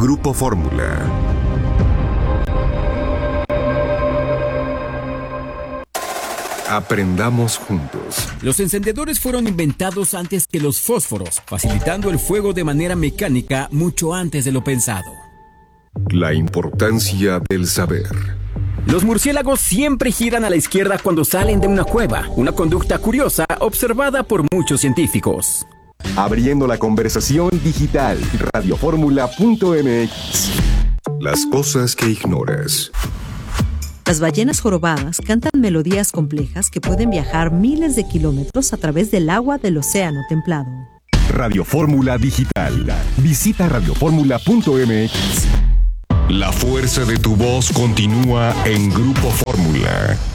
Grupo Fórmula. Aprendamos juntos. Los encendedores fueron inventados antes que los fósforos, facilitando el fuego de manera mecánica mucho antes de lo pensado. La importancia del saber. Los murciélagos siempre giran a la izquierda cuando salen de una cueva, una conducta curiosa observada por muchos científicos. Abriendo la conversación digital, radioformula.mx. Las cosas que ignoras. Las ballenas jorobadas cantan melodías complejas que pueden viajar miles de kilómetros a través del agua del océano templado. Radio Fórmula Digital. Visita radioformula.mx. La fuerza de tu voz continúa en Grupo Fórmula.